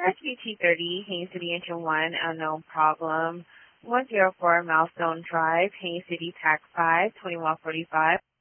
RSVT 30, Haines City Engine 1, unknown problem. 104 Milestone Drive, Haines City, TAC 5, 2145.